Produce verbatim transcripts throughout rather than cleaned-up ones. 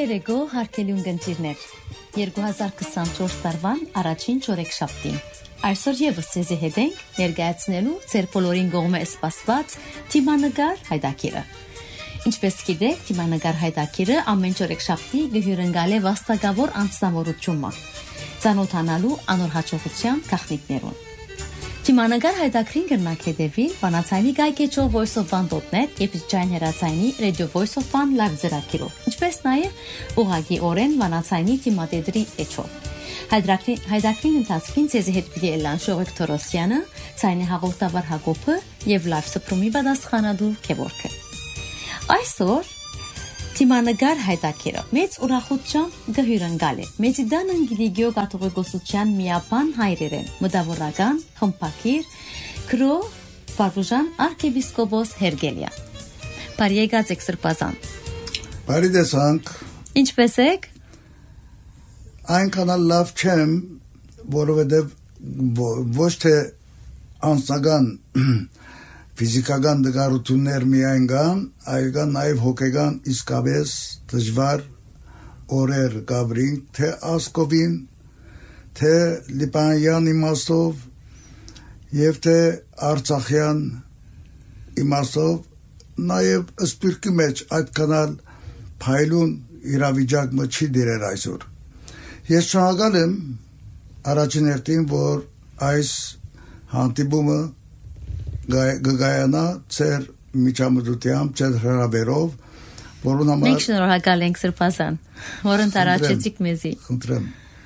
Երեգո հարկելի ունգընտիրներ, երկու հազար քսանչորս տարվան առաջին չորեքշաբթին։ Այսօր եւս ցեզի հետ ենք ներկայացնելու ձեր բոլորին կողմէ սպասված թիմանկար հայտակիրը։ Ինչպես գիտեք, թիմանկար հայտակիրը ամեն չորեքշաբթի գհյուրընկալ է վաստակավոր անձնավորությունը, ծանոթանալու անոր հաջողության գաղտնիքներուն։ Թիմանկար հայտակրին կրնակ հետևի վանացայնի գայքեչով Voice of One dot net եւ Ջայն հերացայնի Radio Voice of One live զրակիրով, ինչպես նաեւ ուղագի օրեն վանացայնի թիմադեդրի էջով։ Հայտակրին ընթացքին ցեզի հետ պիտի ելան Շողիկ Թորոսյանը, ցայնի հաղորդավար Հակոբը եւ լայվ սփռումի պատասխանատու Քևորգը։ Այսօր թիմանկար հայտակիրը մեծ ուրախությամբ գհյուրընկալ է Մեծիդան Անգլիգիո կաթողիկոսության միապան հայրերեն մտավորական խմբակիր Քրո Վարուժան arczepiskopos Հերգելյան։ Բարի եկած Սրբազան։ Բարի տեսանք։ Ինչպե՞ս եք։ Այնքան լավ չեմ, որովհետև ոչ թե անձնական ֆիզիկական դժվարություններ միայն կան, այլ կան նաև հոգեկան իսկապես դժվար օրեր գաբրին, թե ասկովին, թե լիբանյան իմաստով եւ թե արցախյան իմաստով, նաև սպիրկի մեջ այդքան փայլուն իրավիճակը չի դիրեր այսօր։ Ես շնորհակալ եմ առաջին հերթին, որ այս հանդիպումը գայանա ծեր միջամտությամբ, ծեր հրավերով, որոնց համար մենք շնորհակալ ենք Սրբազան, որ ընտարաճեցիք մեզի։ Խնդրեմ։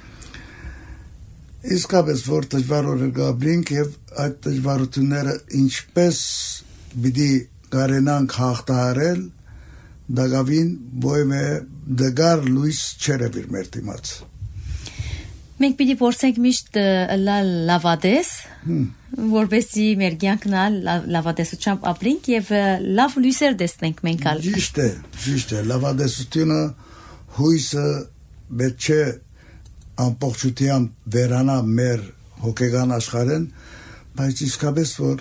Իսկապես որ դժվար օրեր գաբրինք եւ այդ դժվարությունները ինչպես պիտի կարենանք հաղթահարել, դակավին ոյմե դգար լույս չերևիր մեր դիմաց։ Մենք պիտի փորձենք միշտ լավադես, որովհետեւ մեր կյանքն լավադեսությամբ ապրենք եւ լավ լույսեր տեսնենք մենք ալ։ Ճիշտ է, ճիշտ է, լավադեսությունը հույսը պետք է ամբողջությամբ վերանա մեր հոգեկան աշխարհեն, բայց իսկապես որ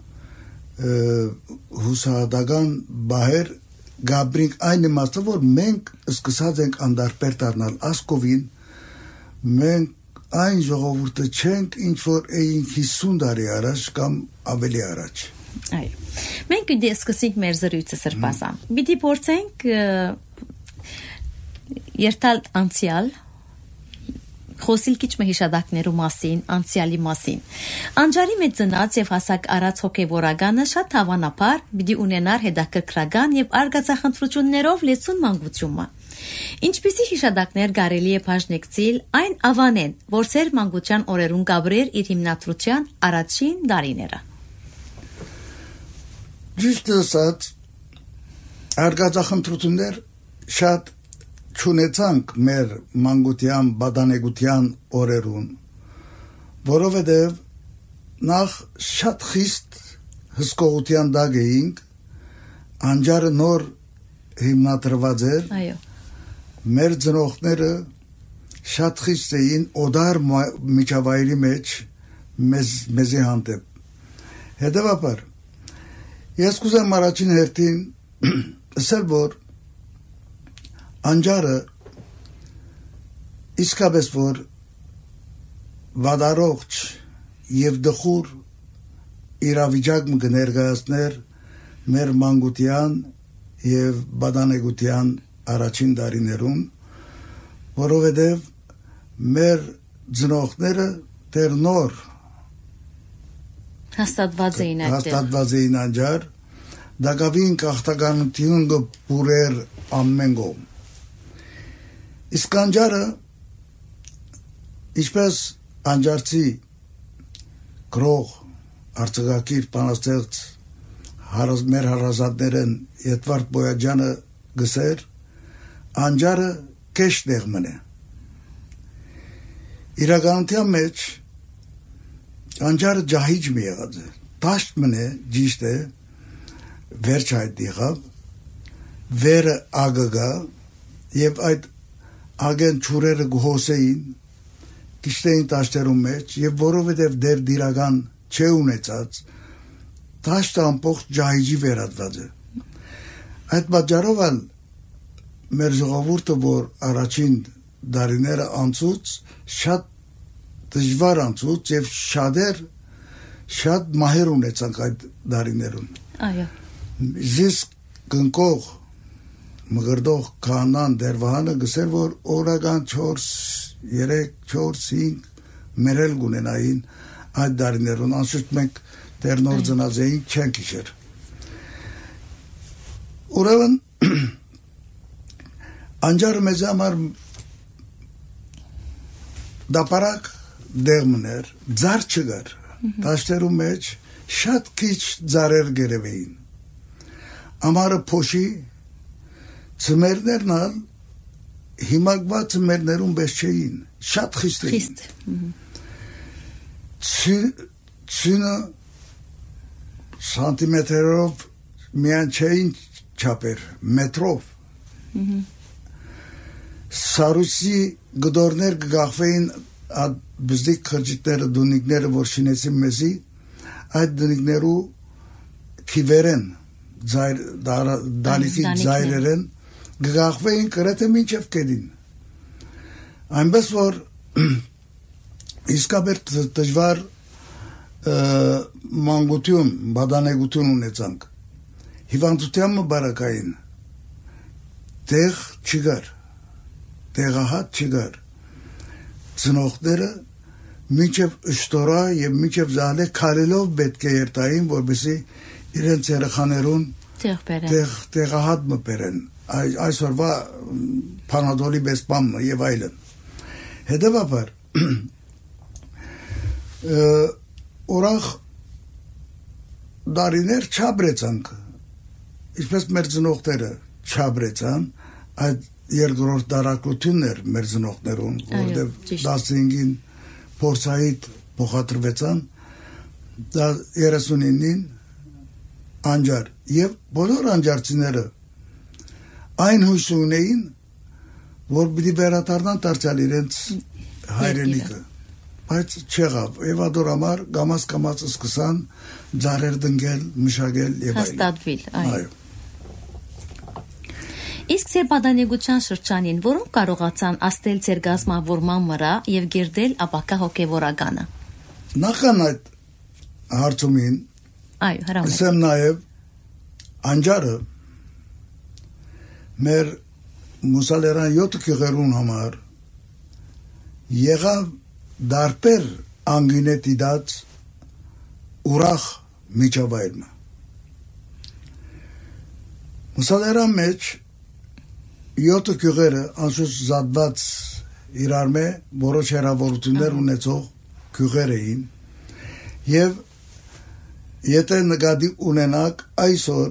հուսահատական բահեր գաբրինք այն իմաստով, որ մենք սկսած ենք անդարբեր դառնալ ասկովին, մենք այն ժողովուրդը չենք, ինչ որ էինք հիսուն տարի առաջ կամ ավելի առաջ։ Այո։ Մենք պիտի սկսենք մեր զրույցը Սրբազան։ Պիտի փորձենք երթալ անցյալ, խոսիլ քիչ մը հիշադակներու մասին, անցյալի մասին։ Անջարի մեջ ծնած եւ հասակ արած հոգեվորականը շատ հավանաբար պիտի ունենար հետաքրքրական եւ արգածախնդրություններով լեցուն մանկությունը։ Ինչպիսի հիշադակներ կարելի է բաժնեկցել այն ավանեն, որ ծեր մանկության օրերուն գաբրեր իր հիմնադրության առաջին տարիները։ Ճիշտ ասած, արգածախնդրություններ շատ չունեցանք մեր մանկության, բադանեկության օրերուն, որովհետև նախ շատ խիստ հսկողության դակ էինք, անջարը նոր հիմնադրված էր, այո, մեր ծնողները շատ խիստ էին օդար միջավայրի մեջ մեզ, մեզի հանդեպ։ Հետևաբար, ես կուզեմ առաջին հերթին ասել, որ անջարը իսկապես որ վադարողջ եւ դխուր իրավիճակ մը կներկայացներ մեր մանկության եւ բադանեկության առաջին տարիներում, որովհետև մեր ծնողները դեռ նոր հաստատված էին այդտեղ։ Հաստատված էին անջար, դակավին կախտականություն կբուրեր ամեն կողմ։ Իսկ անջարը, ինչպես անջարցի գրող, արձակագիր, բանաստեղծ մեր հարազատներն Էդվարդ Բոյաջյանը գսեր, անջարը կեշտեղ մնե։ Իրականության մեջ անջարը ջահիջ մի եղած է, տաշտ մնե, ճիշտ է, վերջ այդ եղավ, վերը ագգա եւ այդ ագեն ճուրերը գոհսեին, կիշտեին տաշտերում մեջ եւ որովհետեւ դեր դիրական չէ ունեցած, տաշտը ամբողջ ջահիջի վերածված է։ Այդ պատճառով մեր ժողովուրդը, որ առաջին դարիները անցուց, շատ դժվար անցուց եւ շատեր շատ մահեր ունեցանք այդ դարիներում։ Այո։ Զիս կնկող մգրդող կանան դերվահանը գսեր, որ օրական չորս, երեք, չորս, հինգ մերել գունենային այդ դարիներուն, անշուշտ մենք դեր նոր ծնած էինք, չենք իշեր։ Ուրեմն անջարը մեզ համար դապարակ դեղմներ, ձար չգար, դաշտերու մեջ շատ քիչ ձարեր գերևեին։ Ամարը փոշի ծմերներն ալ հիմակվա ծմերներուն բես չէին, շատ խիստ էին։ Ցինը սանտիմետրերով միան չէին չապեր, մետրով։ Սարուսի գդորներ գաղվեին այդ բզդիկ խրջիտները, դունիկները, որ շինեցին մեզի, այդ դունիկներու քիվերեն, դալիքի ձայրերեն, գաղվեին կրեթե մինչև կեդին։ Այնպես, որ իսկաբեր դժվար մանգություն, բադանեգություն ունեցանք։ Հիվանդությանը բարակային, տեղ չգար, տեղահատ չգար, ծնողները մինչև ըշտորա և մինչև զահլե քալելով պետք է երտային, որպեսզի իրենց երեխաներուն տեղահատ մպերեն, այսօրվա փանադոլի պես բամը և այլն։ Հետևաբար ուրախ դարիներ չաբրեցանք, ինչպես մեր ծնողները չաբրեցան, այդ երկրորդ դարակությունն էր մեր ծնողներուն, որտեղ տասնհինգին փորձայիդ փոխադրվեցան, երեսունինին անջար, եւ բոլոր անջարցիները այն հույս ունեին, որ պիտի վերադառնան դարձյալ իրենց հայրենիքը, բայց չեղավ, եւ ադոր համար գամած-կամած սկսան ձարեր դնգել, մշակել եւ այլն։ Հաստատվել, այո։ Իսկ ձեր բադանեգության շրջանին որոնք կարողացան աստել ձեր գազմավորման վրա եւ գերդել ապակա հոգեվորականը։ Նախան այդ հարցումին այո, հրամանիդ։ Ասեմ նաեւ անջարը մեր մուսալերան յոթ գյուղերուն համար եղավ դարբեր անգինետի դած ուրախ միջավայրը։ Մուսալերան մեջ յոթ գյուղերը անշուշտ զատված իրար մե որոշ հեռավորություններ ունեցող գյուղեր էին եւ եթե նկատի ունենակ այսօր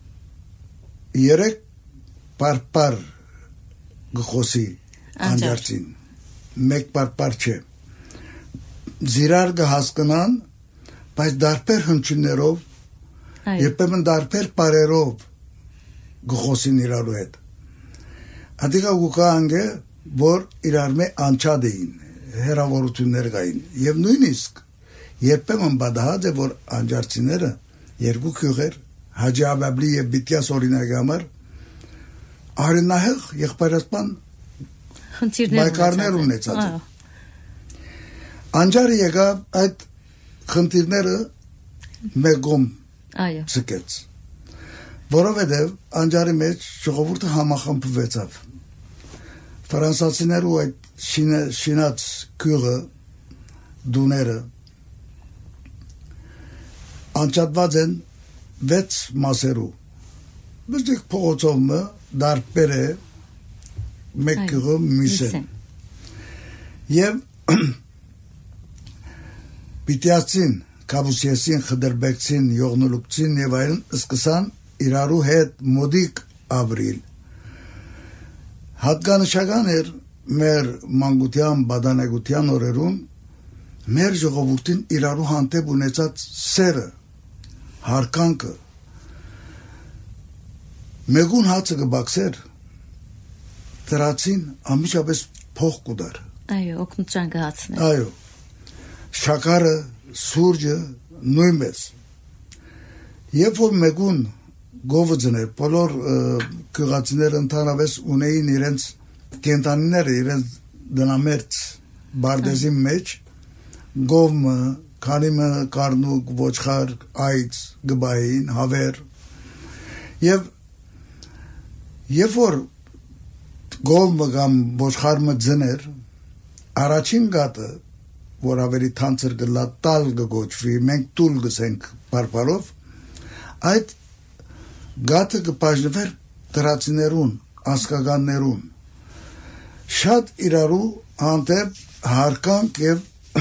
երեք պարպար գխոսի անջարցին մեկ պարպար չէ զիրար կհասկանան բայց դարբեր հնչյուններով երբեմն դարբեր պարերով գխոսին իրարու հետ Ադիգա գուկանգը որ իրար մե անչադ էին հերավորություններ կային եւ նույնիսկ երբեմն բադահած է որ անջարցիները երկու գյուղեր Հաջի Աբաբլի եւ Բիտյաս օրինակի համար արենահեղ եղբայրասպան բայկարներ ունեցած է Անջարը եկավ այդ խնդիրները մեգում ցկեց որովհետեւ անջարի մեջ ժողովուրդը համախմբվեցավ Ֆրանսացիներու այդ շինած գյուղը դուները անջատված են վեց մասերու բժիկ փողոցովը դարբեր է մեկ գյուղը միսեն եւ Բիտյասին, Կաբուսիեսին, Խդրբեկցին, Յողնուլուկցին եւ այլն սկսան իրարու հետ մոդիկ ապրիլ Հատկանշական էր մեր մանկության, բադանեգության օրերուն մեր ժողովուրդին իրարու հանդեպ ունեցած սերը, հարկանքը մեգուն հացը կբաքսեր դրացին ամիջապես փող կուդար Այո, օգնության կհացներ Այո, շաքարը, սուրճը նույնպես երբ որ մեգուն գովը ձներ, բոլոր գյուղացիները ընդհանրապես ունեին իրենց կենտանիները, իրենց դնամերձ բարդեզի մեջ, գովը, քանիմը, կարնուկ, ոչխար, այծ, գբային, հավեր, եւ երբ որ գովը կամ ոչխարը ձներ, առաջին գատը, որ ավելի թանցր գլա տալ գոչվի, մենք տուլ գսենք բարբարով, այդ գատը կպաշնվեր դրացիներուն, ասկագաններուն, շատ իրարու հանդեպ հարկանք և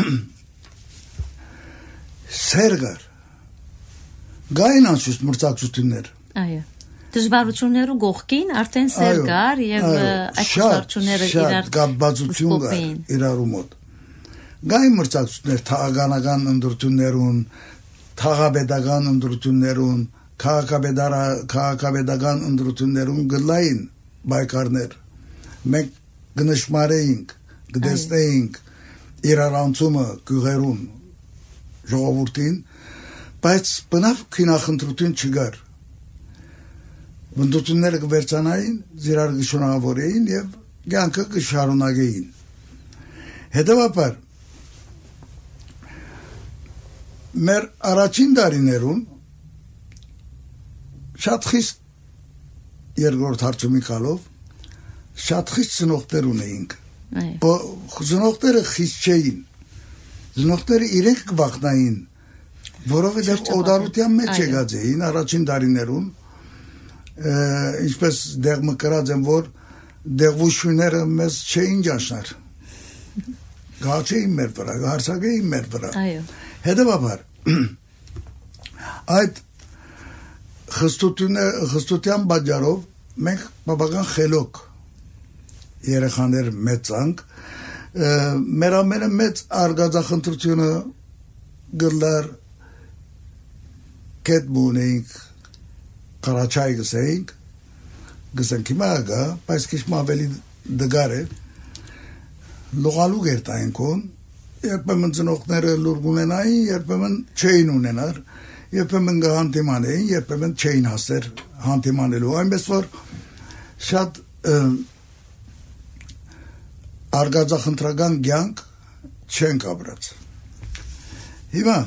սերգար, գային անշուստ մրցակցություններ։ Այո, դժվարություններու գողքին արդեն սերգար և այդ դժվարությունները իրար գաբբացություն գար իրարու մոտ։ Գային մրցակցություններ թաղականական ընդրություններուն, թաղաբեդական ընդրություններուն, քաղաքաբեդական ընդրություններուն գլային բայկարներ։ Մենք գնշմարեինք, գդեսնեինք իրարանցումը գյուղերուն ժողովուրդին, բայց բնավ քինախնդրություն չգար։ Ընդրությունները կվերջանային, զիրար կշունավորեին և կյանքը կշարունակեին։ Հետևաբար, մեր առաջին դարիներուն շատ խիստ երկրորդ հարցումի կալով շատ խիստ ծնողներ ունեինք։ Ծնողները խիստ չէին։ Ծնողները իրենք կվախնային, որովհետև օդարության մեջ եկած էին առաջին դարիներուն, ինչպես դեղ մկրած եմ, որ դեղվուշույները մեզ չէին ճաշնար։ Գա չէին մեր վրա, հարցակեին մեր վրա։ Հետևաբար, այդ խստության բաջարով մենք բավական խելոք երեխաներ մեծանք, մեր ամենը մեծ արգածախնդրությունը գլար կետ բունեինք, կարաչայ գսեինք, գսենք հիմա ագա, բայց կիշմ ավելի դգար է, լողալու գերտայինքոն, երբեմն ծնողները լուրգ ունենային, երբեմն չէին ունենար, երբեմն գհանտիմանեին, երբեմն չէին հասեր հանտիմանելու, այնպես որ շատ արգածախնդրական կյանք չենք ապրած։ Հիմա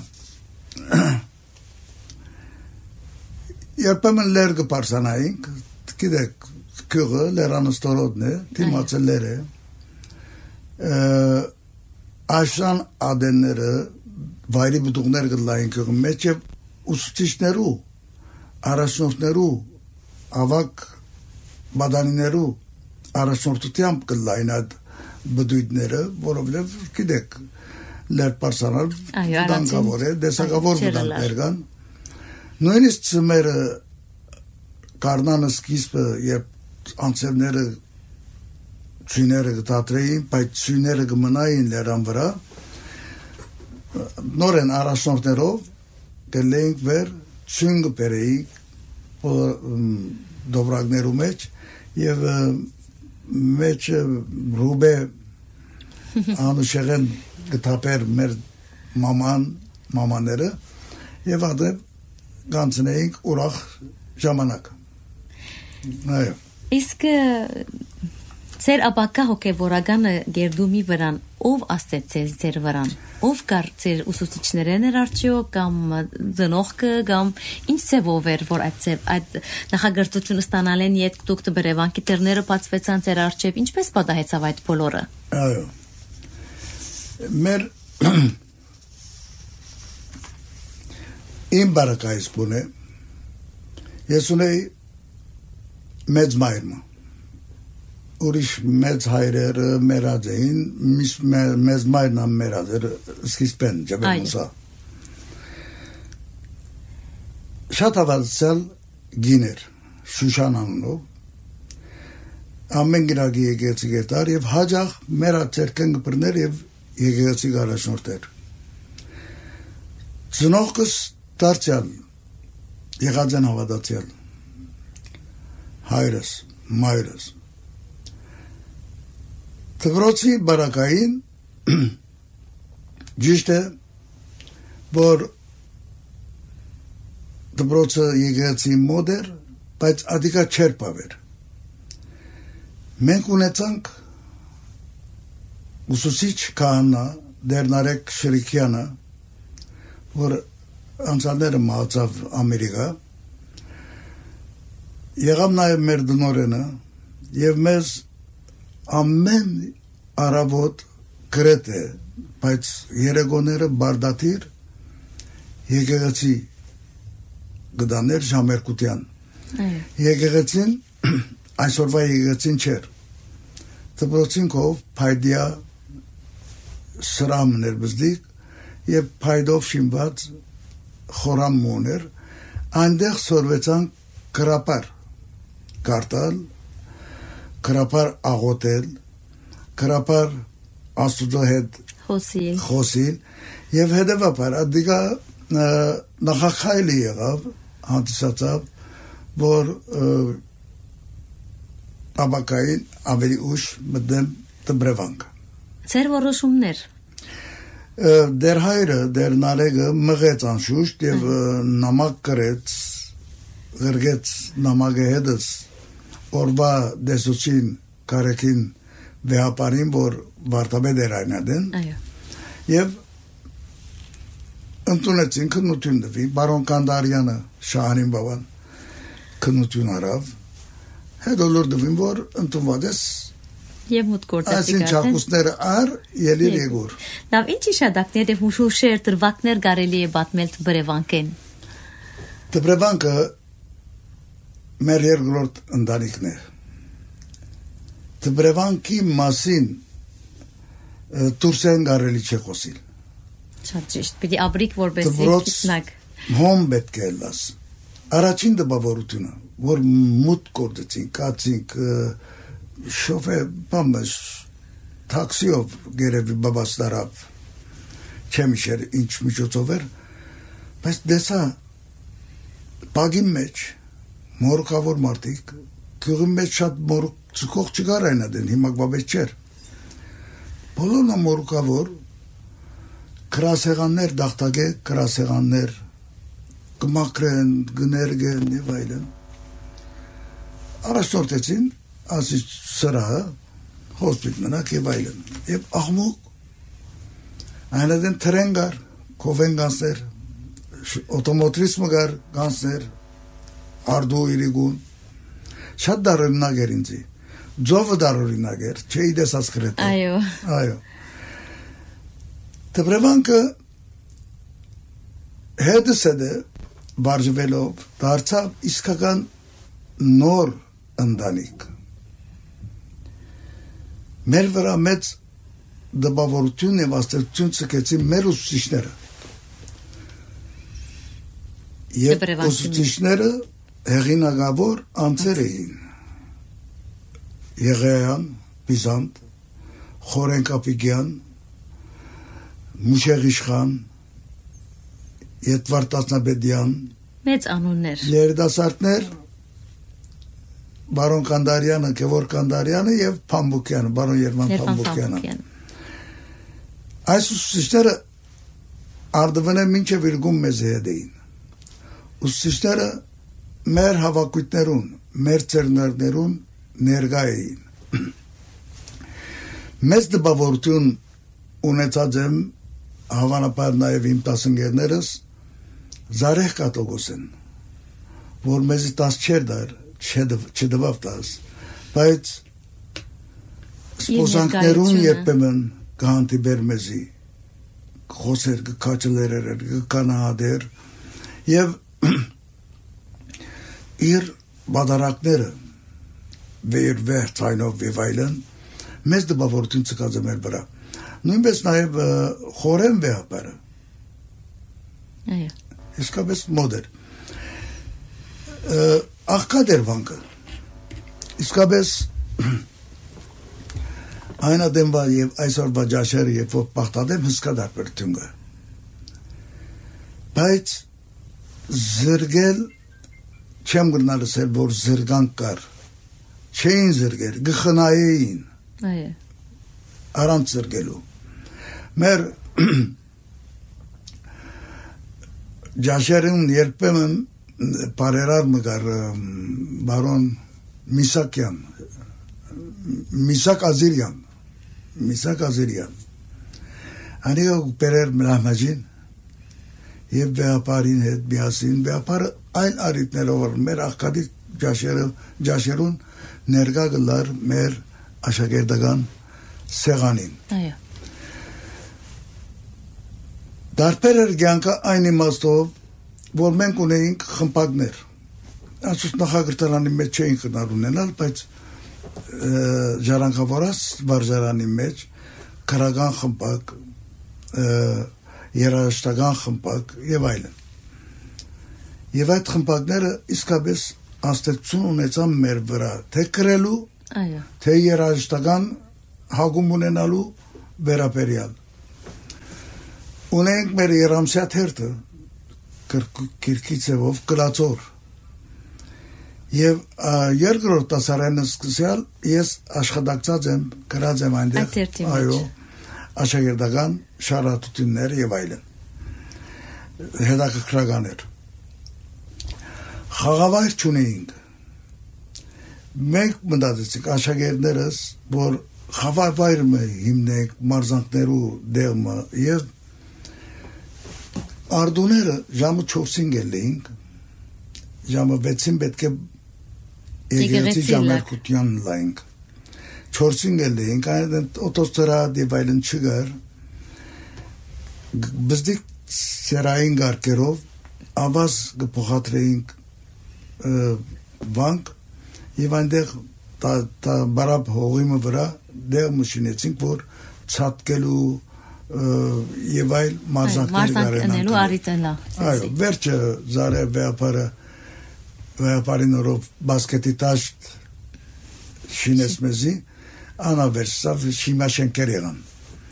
երբեմն լեր կպարսանայինք, գիտեք, քյուղը լերանստորոդն է, դիմացը լեր է, Աշրան ադենները վայրի բուտուղներ գլային քյուղի մեջ և ուսուցիչներու, առաջնորդներու, ավակ բադանիներու առաջնորդությամբ գլային այդ բդույթները, որովհետև գիտեք, լեր պարսանալ վտանգավոր է, դեսակավոր վտանգներ կան։ Նույնիսկ ծմերը կարնանը սկիզբը, երբ անցևները ծույները կտատրեին, բայց ծույները կմնային լերան վրա, նորեն առաջնորդներով գլեինք վեր ծույն կպերեինք դոբրագներու մեջ և մեջ ռուբե անուշեղեն կտապեր մեր մաման, մամաները և ադև գանցնեինք ուրախ ժամանակ։ Այո։ Իսկ ձեր ապակա հոգևորականը գերդումի վրան ով աստեցեց ձեր վրան, ով կար ձեր ուսուցիչներեն էր արդյոք կամ դնողքը կամ ինչ ձևով էր, որ այդ նախագործությունը ստանալեն ետ դուք տբերևանքի տերները բացվեցան ձեր առջև, ինչպես պատահեցավ այդ բոլորը։ Այո։ Մեր իմ բարակայից բուն է, ես ունեի մեծ մայրմը, ուրիշ մեծ հայրերը մերած էին, մեզ մայրն ամ մերած էր, սկիզբեն ջբեն ուսա։ Շատ հավատացյալ գիներ, Շուշան անունով, ամեն գիրագի եկեղեցի գետար և հաջախ մերած ծերքեն գպրներ և եկեղեցի գարաշնորդեր։ Ծնողքս դարձյալ, եղած են հավատացյալ, հայրս, մայրս, Թվրոցի բարակային ճիշտ է, որ դպրոցը եկեղեցի մոտ էր, բայց ադիկա չեր պավեր։ Մենք ունեցանք ուսուցիչ քահանա Դերնարեկ Շրիկյանը, որ անցանները մահացավ Ամերիկա, եղավ նաև մեր դնորենը եւ մեզ ամեն առավոտ գրեթե, բայց երեգոները բարդաթիր եկեղեցի գդաներ ժամերկության։ Եկեղեցին այսօրվա եկեղեցին չէր։ Դպրոցինքով փայդիա սրամներ բզդիկ եւ փայդով շինված խորամ մոներ, այնտեղ սորվեցան կրապար կարտալ, կրապար աղոտել, կրապար աստուծո հետ խոսիլ, խոսիլ եւ հետեւաբար ադիգա նախախայլի եղավ, հանդիսացավ, որ ապակային ավելի ուշ մտեմ դբրևանք։ Ձեր որոշումներ։ Դեր հայրը, դեր նարեգը մղեց անշուշտ եւ նամակ կրեց, գրգեց նամակը հետս օրվա դեսուցին կարեկին վեհապարին, որ վարտաբեդ էր այնադեն, եւ ընդունեցին քննություն դվի, բարոն Կանդարյանը Շահանին բավան քննություն արավ, հետո լուր դվին, որ ընդունված ես եւ մուտ գործեցի այսին չակուսները ար ելիր եգուր։ Լավ, ինչ իշադակներ եւ հուշուշեր դրվակներ կարելի է պատմել դբրևանկեն։ Դբրևանկը մեր երկրորդ ընտանիքն է։ Դբրևանկի մասին դուրսեն կարելի չէ խոսիլ։ Շատ ճիշտ, պիտի աբրիկ որպեսի քիտնակ։ Հոմ պետք է լաս։ Առաջին դպավորությունը, որ մուտ գործեցին, կացինք շոֆեր բամս տաքսիով գերեվի բաբաստարավ չեմ իշեր ինչ միջոցով էր, բայց դեսա բագի մեջ մորուկավոր մարդիկ, գյուղի մեջ շատ մորուկ ծուկող չկար այնադեն, հիմա բաբետ չէր, բոլորն մորուկավոր կրասեղաններ դաղթագե, կրասեղաններ կմակրեն, գներգեն և այլն առաջնորդեցին ասի սրահը, հոսպիտ մնակ և այլն, և աղմուկ, այնադեն թրեն գար, կովեն գանցներ, օտոմոտրիսմը գար գանցներ, արդու իրիգուն, շատ դարօրինակ էր ինձի, ձովը դարօրինակ էր, չէի դեսած կրետը, այո, այո, Դբրևանկը հետս հետը վարժվելով դարձավ իսկական նոր ընտանիք, մեր վրա մեծ դպավորություն եւ աստեցություն ցկեցին մեր ուսուցիչները եւ ուսուցիչները հեղինակավոր անձեր էին Եղեյան, Բիզանտ, Խորեն Կապիկյան, Մուշեղ Իշխան, Եդվարդ Տասնաբեդյան, մեծ անուններ, երիտասարդներ, Բարոն Կանդարյանը, Գևոր Կանդարյանը եւ Փամբուկյանը, Բարոն Երման Փամբուկյանը։ Այս ուսուցիչները արդվնե մինչև իրգում մեզ հետ էին։ Ուսուցիչները մեր հավաքույթներուն, մեր ծերներներուն ներկա էին։ Մեծ դպավորություն ունեցած եմ հավանաբար նաև իմ տասնգերներս Զարեխ Կատոգոսեն, որ մեզի տաս չեր դար, չդվավ տաս, բայց սպոսանքներուն երբեմն կհանդիպեր մեզի, խոսեր, կքաչլերեր, կկանահադեր, և իր բադարակները վեր վեր ծայնով և այլն, մեզ դպավորություն ծկած է մեր վրա։ Նույնպես նաև խորեն վեհապարը, իսկապես մոդ էր, աղքատ էր վանկը, իսկապես այն ադեմվա և այսօրվա ջաշերը և որ պաղտադեմ հսկա դարպերություն գա, բայց զրգել չեմ գրնալս էր, որ զրգանք կար, չէին զրգեր, գխնայեին, առանց զրգելու, մեր ջաշերուն երբեմն Պարերար մգար բարոն Միսակյան Միսակ Ազիրյան Միսակ Ազիրյան Անիգա պերեր մրահմաջին եւ վեապարին հետ միասին վեապարը այլ արիտներով մեր աղքատի ջաշերուն ներգա գլար մեր աշակերտական սեղանին այո դարբեր էր կյանքը այն իմաստով որ մենք ունեինք խմպակներ ասուս նախագրտարանի մեջ չէին խնար ունենալ բայց ժառանգավորած վարժարանի մեջ քրական խմպակ երաժշտական խմպակ եւ այլն եւ այդ խմպակները իսկապես աստեցություն ունեցան մեր վրա թե գրելու այո թե երաժշտական հագում ունենալու վերաբերյալ ունենք մեր երամսյա թերթը կիրքի ձևով կլացոր եւ երկրորդ դասարանը սկսյալ ես աշխատակցած եմ գրած եմ այնտեղ այո աշակերտական շարատություններ եւ այլն հետաքրքրականներ խաղավայր չունեինք մենք մտածեցինք աշակերտներս որ խաղավայրը հիմնենք մարզանքներու դեղը եւ արդուները ժամը չորսին գելեինք ժամը վեցին պետք է եկեղեցի ժամերկության լայնք չորսին գելեինք այն օտոստրադ եւ այլն չգար բզդիկ սերային գարկերով ավազ գփոխադրեինք բանկ եւ այնտեղ τα բարապ հողիմը վրա դեղ մշինեցինք որ ցածկելու եւ այլ մարզանքներ գարենալու արիտենա այո վերջը զարե վեապարը վեապարինորով բասկետի տաշտ շինես մեզի անավերսավ շիմաշենքեր եղան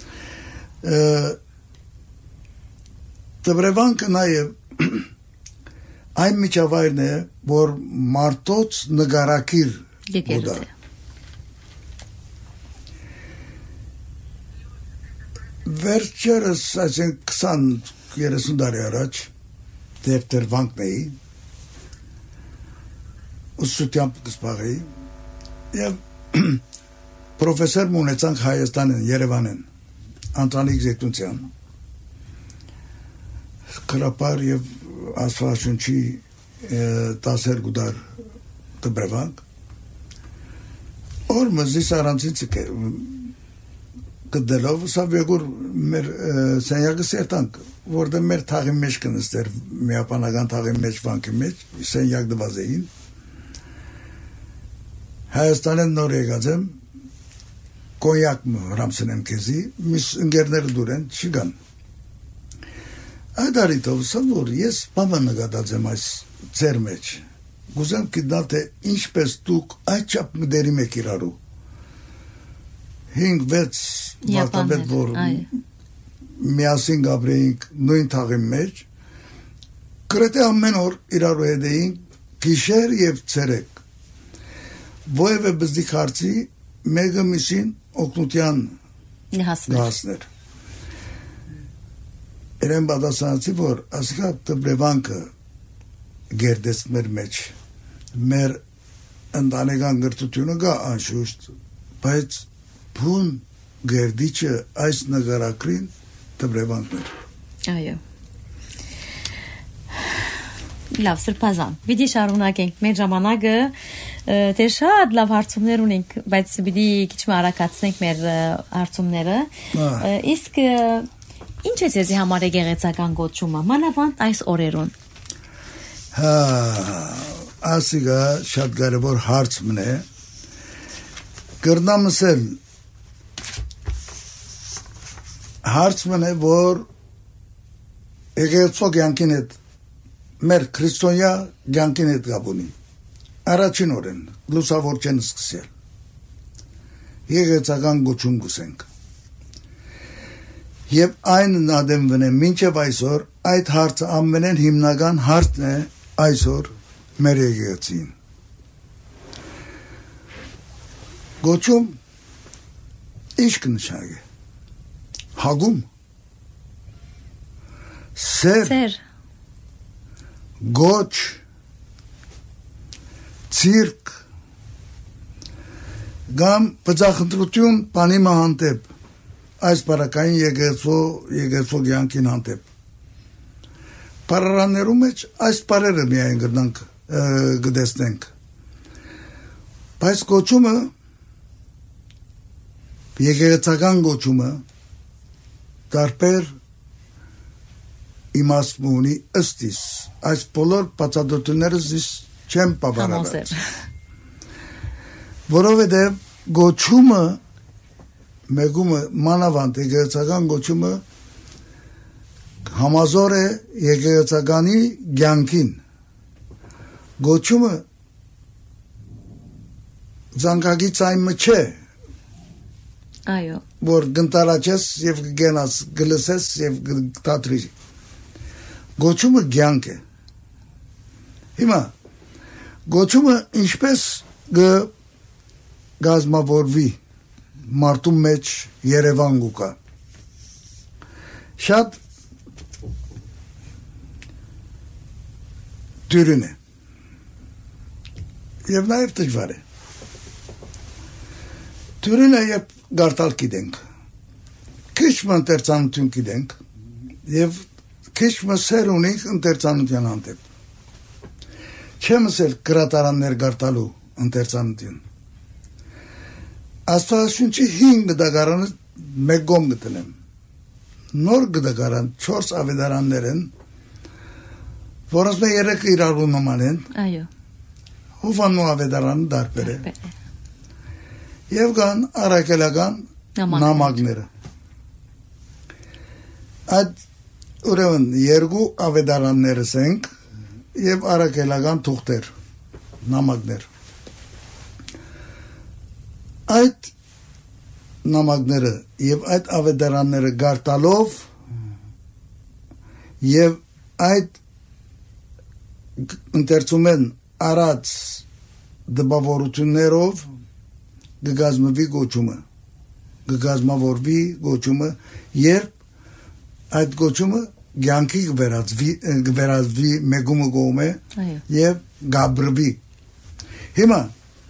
Տբրևանքը նաեւ այն միջավայրն է որ մարտոց նգարակիր եկերուտ է վերջերս այսինքն քսան երեսուն տարի առաջ դեպտեր վանքն էի ուսուցությամբ կսպաղեի եւ պրոֆեսոր մունեցանք Հայաստանին Երևանին Անտրանիկ Զեյթունցյան քրապար եւ աստվածաշունչի տասեր գուդար դբրվանք որ մզիս արանցից կդելով սա վեգուր մեր սենյակը սերտանք որտեղ մեր թաղի մեջ կնստեր միապանական թաղի մեջ վանքի մեջ սենյակ դված էին Հայաստանեն նոր եկած եմ կոնյակ հրամցնեմ քեզի միս ընկերները դուր են չգան այդ արիտով սա որ ես բավական նկատած եմ այս ձեր մեջ գուզեմ գտնալ թե ինչպես դուք այդ չափ մդերի մեկ իրարու հինգ վեց վարտաբետ որ միասին գաբրեինք նույն թաղի մեջ գրեթե ամեն օր իրարու հետ էինք գիշեր եւ ցերեկ ովևէ բզդիկ հարցի մեկը միշին օգնության հասներ Երեն բադասանացի որ ասկա տբրևանքը գերդես մեր մեջ մեր ընտանեկան գրթությունը գա անշուշտ բայց բուն գերդիչը այս նգարակրին տբրևանքներ այո լավ սրբազան վիդի շարունակենք մեր ժամանակը դե շատ լավ հարցումներ ունենք բայց պիտի քիչ արագացնենք մեր հարցումները իսկ ինչ է ձեզի համար եկեղեցական գոչումը մանավանդ այս օրերուն հա ասիգա շատ կարևոր հարց մնե կրնամսել հարց մնե որ եկեղեցու կյանքին հետ մեր քրիստոնյա կյանքին հետ գաբունի առաջին օրեն լուսավոր չեն սկսել եկեղեցական գոչում գուսենք Եվ այն նադեմվն է մինչև այսօր այդ հարցը ամենեն հիմնական հարցն է այսօր մեր եկեղեցին գոչում ինչ կնշանակի հագում սեր սեր գոչ ցիրկ գամ բծախնդրություն բանի մահանտեպ այս բարակային եկեղեցու եկեղեցու կյանքին հանդեպ Պարարաններում մեջ այս բարերը միայն գտնանք գտեսնենք բայց գոչումը եկեղեցական գոչումը տարբեր իմաստ ունի ըստիս այս բոլոր բացատրությունները զիս չեմ բավարարել որովհետև գոչումը մեգումը մանավանդ եկեղեցական գոչումը համազոր է եկեղեցականի կյանքին գոչումը զանգագից այն չէ այո որ գնտարաչես եւ գենաս գլսես եւ գտատրի գոչումը կյանք է հիմա գոչումը ինչպես գ գազմավորվի մարդու մեջ Երևան գուկա շատ դյուրին է եւ նաեւ դժվար է դյուրին է եւ գարտալ գիտենք քիչ մտերցանություն գիտենք եւ քիչ մսեր ունենք ընտերցանության հանդեպ չեմ ասել գրատարաններ գարտալու ընտերցանություն Աստվածաշունչի հինգ դագարանը մեկ գոմ գտնեմ նոր գդագարան չորս ավետարաններ են որոնց մեջ երեք իրարու նման են այո հովանու ավետարանը դարբեր է եւ կան արաքելական նամակները այդ ուրեմն երկու ավետարաններս ենք եւ արաքելական թուղթեր նամակներ այդ նամակները եւ այդ ավետարանները գարտալով եւ այդ ընթերցում են արած դպավորություններով գգազմվի գոչումը գգազմավորվի գոչումը երբ այդ գոչումը ցանկի գվերածվի գվերածվի մեգումը գոմե եւ գաբրվի հիմա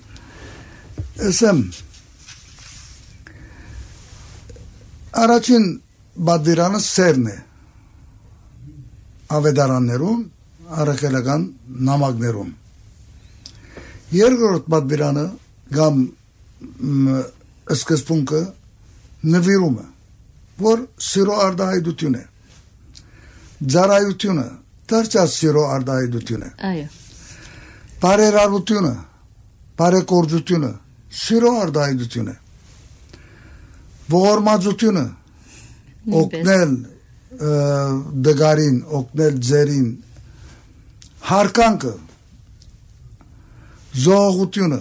ասեմ առաջին բادرանը սերն է ավետարաններում արաքելական նամակներում երկրորդ բادرանը գամ սկզբունքը նվիրումը որ սիրո արդահայտություն է ծառայությունը դարձած սիրո արդահայտություն է այո բարերարությունը բարեկորձությունը սիրո արդահայտություն է ողորմածությունը օգնել դգարին օգնել ձերին հարկանքը զողությունը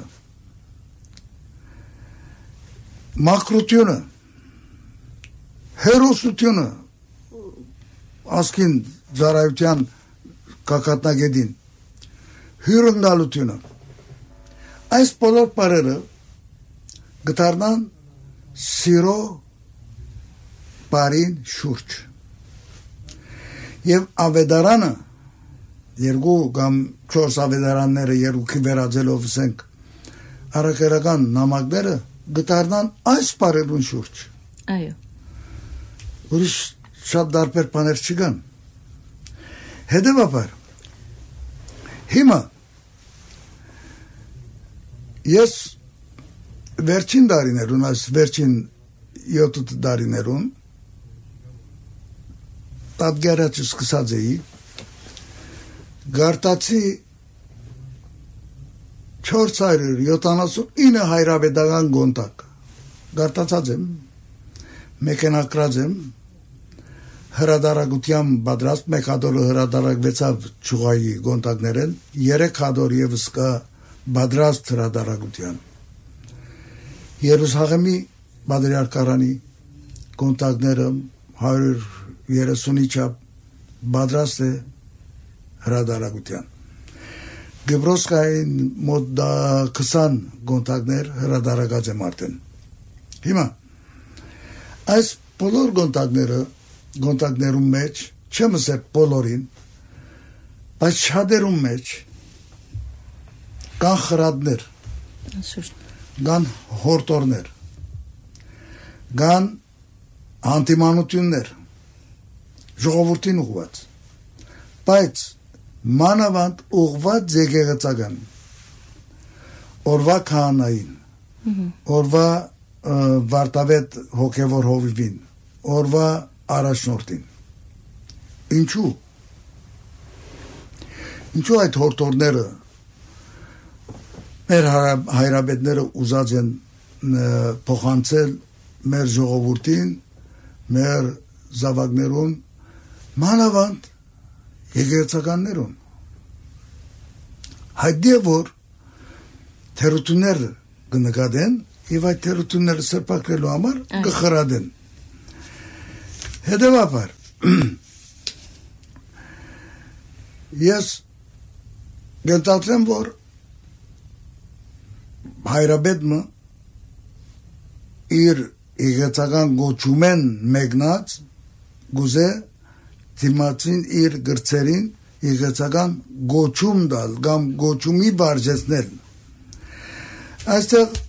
մակրությունը հերոսությունը ասկին ծառայության կակատնագետին հյուրընկալությունը այս բոլոր բառերը գտարնան սիրո բարին շուրջ եւ ավետարանը երկու կամ չորս ավետարանները երկուքի վերածելով ասենք արաքելական նամակները գտարնան այս բարերուն շուրջ այո ուրիշ շատ դարբեր բաներ չկան հետևաբար հիմա ես վերջին դարիներուն այս վերջին յոթ դարիներուն տատգարաճ սկսած էի գարտացի չորս հարյուր յոթանասունինը հայրավետական գոնտակ գարտացած եմ մեքենակրած եմ հրադարագության բادرաստ մեկ հատորը հրադարագվեցավ ճուղայի գոնտակներեն երեք հատոր եւս կա բادرաստ հրադարագության Երուսաղեմի բادرյարքարանի կոնտակները հարյուր երեսունի չափ բادرաստ է հրադարագության Գբրոսկային մոտ քսան կոնտակներ հրադարագած եմ արդեն հիմա այս բոլոր կոնտակները կոնտակներում մեջ չեմ ասել բոլորին բայց շատերում մեջ կան խրադներ, կան հորտորներ, կան հանդիմանություններ, ժողովրդին ուղված, բայց մանավանդ ուղված եկեղեցական, օրվա քահանային, օրվա վարտավետ հոգևոր հովիվին, օրվա առաջնորդին, ինչու, ինչու այդ հորտորները մեր հայրաբետները ուզած են փոխանցել մեր ժողովրդին, մեր զավակներուն, մանավանդ եկեղեցականներուն։ Հայտնի է, որ թերություններ կնկատեն եւ այդ թերությունները սրբակրելու համար կխրադեն։ Հետևաբար ես գտածեմ, որ հայրաբետը իր եկեղեցական գոչումեն մեկնած գուզե դիմացին իր գրծերին եկեղեցական գոչում դալ կամ գոչումի բարձեցնել։ Այստեղ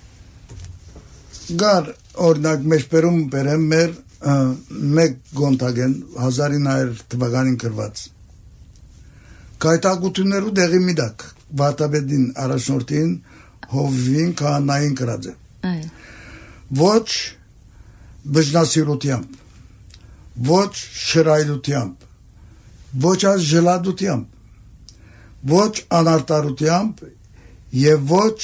գար օրինակ մեջբերում բերեմ մեր մեկ գոնտագեն հազար ինը հարյուր թվականին գրված կայտակություններու դեղի միդակ վարտաբետին առաջնորդին հովվին քահանային կրած է ոչ բժնասիրությամբ, ոչ շրայլությամբ, ոչ az ժլադությամբ, ոչ անարտարությամբ եւ ոչ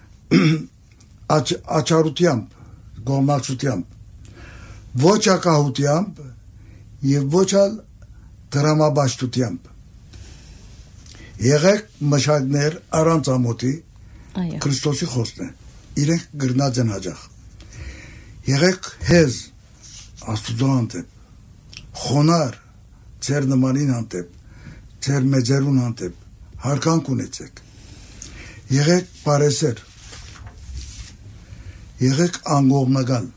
աչարությամբ, գոմալչությամբ, ոչ ակահությամբ եւ ոչ al դրամաբաշխությամբ։ Եղեք մշակներ առանց ամոթի Քրիստոսի խոսքն է, իրենք գրնած են հաջող։ Եղեք հեզ Աստուծո հանդեպ, խոնար ձեր նմանին հանդեպ, ձեր մեծերուն հանդեպ, հարկանք ունեցեք։ Եղեք բարեսեր, եղեք անգողնական,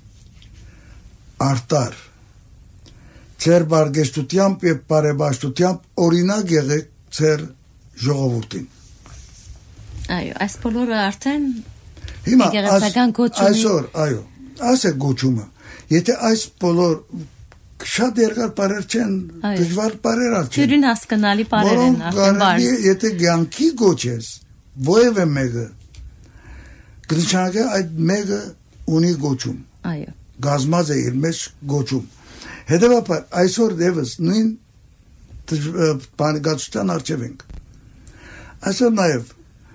արտար, ձեր բարգեշտությամբ եւ բարեբաշխությամբ օրինակ եղեք ձեր ժողովրդին։ Այո, այս բոլորը արդեն հիմա եկեղեցական գոչումի այսօր, այո, այս է գոչումը։ Եթե այս բոլոր շատ երկար բարեր չեն, դժվար բարեր ալ չեն։ Թյուրին հասկանալի բարեր են արդեն բարձ։ Եթե գյանքի գոչես, ովևէ մեկը, կնշանակե այդ մեկը ունի գոչում։ Այո։ Գազմած է իր մեջ գոչում։ Հետևաբար այսօր դեպս նույն բանիգացության առջև ենք։ Այսօր նաև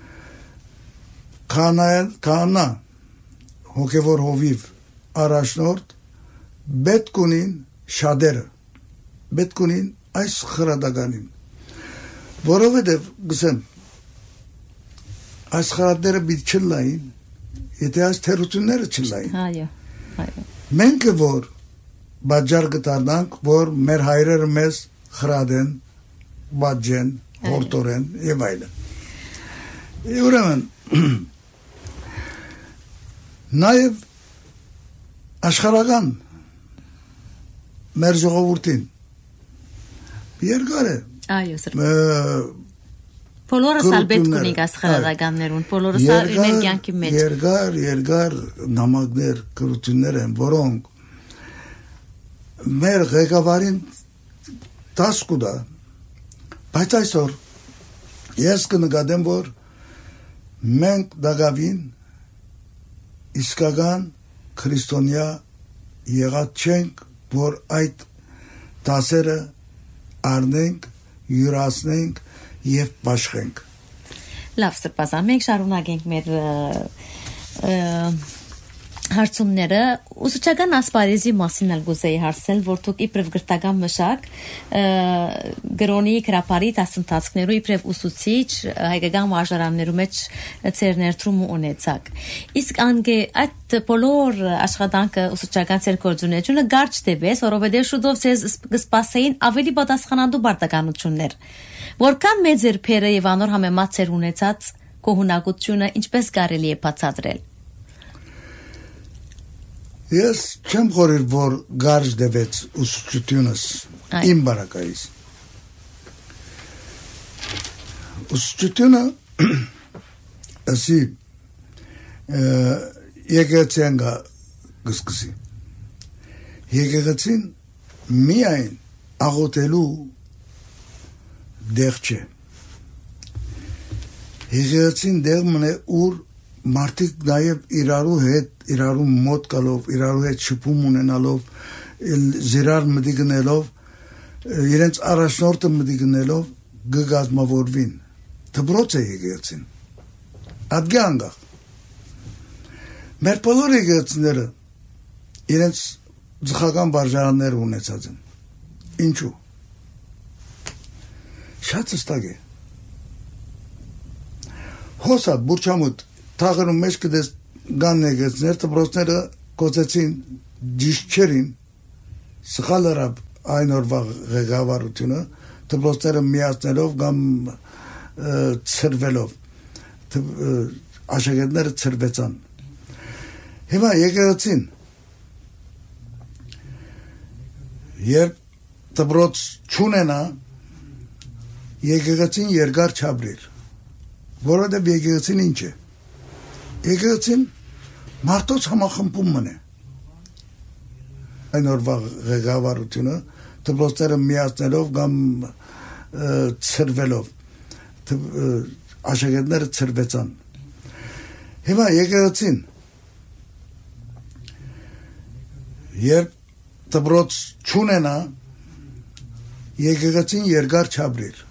քահանա, հոգևոր հովիվ, առաջնորդ, պետք ունին շատերը, պետք ունին այս խրադականին, որովհետև գսեմ, այս խրադները պիտի չլային, եթե այս թերությունները չլային։ Այո, այո։ Մենք որ բաժար գտարնանք, որ մեր հայրերը մեզ խրադեն, բաժեն, հորտորեն եւ այլն։ Ուրեմն նաև աշխարհական մեր ժողովրդին երկար է։ Այո, սր։ Բոլորս ալ պետք ունենք այս խրադականներուն, բոլորս ալ մեր կյանքի մեջ։ Երկար, երկար նամակներ, կրություններ են, որոնք մեր ղեկավարին դաս կուտա, բայց այսօր ես կնկատեմ, որ մենք դակավին իսկական քրիստոնյա եղած չենք, որ այդ դասերը առնենք, յուրացնենք եւ բաշխենք։ Լավ, սրբազան, մենք շարունակենք մեր հարցումները ուսուցչական ասպարեզի մասին ալ գուզեի հարցնել, որ դուք իբրև գրթական մշակ գրոնի քրապարի դասընթացներու իբրև ուսուցիչ հայկական մարզարաններու մեջ ծեր ներդրում ունեցաք։ Իսկ անգե այդ բոլոր աշխատանքը ուսուցչական ծեր գործունեությունը գարչ դեպես, որովհետև շուտով ձեզ կսպասեին ավելի պատասխանատու բարդականություններ։ Որքան մեծ էր փերը եւ անոր համեմատ ծեր ունեցած կողունակությունը ինչպես կարելի է բացատրել։ Ես չեմ խորիր, որ գարժ դևեց ուսուցությունս իմ բարակայիս։ Ուսուցությունը Ասի եկեղեցին գա գսկսի եկեղեցին միայն աղոթելու դեղ չէ եկեղեցին դեղ մնե ուր մարդիկ նաև իրարու հետ իրարու մոտ գալով իրարու հետ շփում ունենալով զիրար մտի գնելով իրենց առաջնորդը մտի գնելով գգազմավորվին դբրոց է եկեղեցին ադգանգախ մեր բոլոր եկեղեցիները իրենց ձխական վարժարաններ ունեցած են ինչու շատ հստակ է հոսա բուրչամուտ թաղերում մեջ կդես գան եկեղեցիներ դպրոցները կոծեցին ջիշչերին սխալ արավ այն օրվա ղեկավարությունը դպրոցները միացնելով կամ ցրվելով աշակերտները ցրվեցան հիմա եկեղեցին երբ դպրոց չունենա եկեղեցին երկար չաբրիր որովհետև եկեղեցին ինչ է եկեղեցին մարդոց համախմբում մնե այն օրվա ղեկավարությունը դպրոցները միացնելով կամ ցրվելով աշակերտները ցրվեցան հիմա եկեղեցին երբ դպրոց չունենա եկեղեցին երկար չաբրիր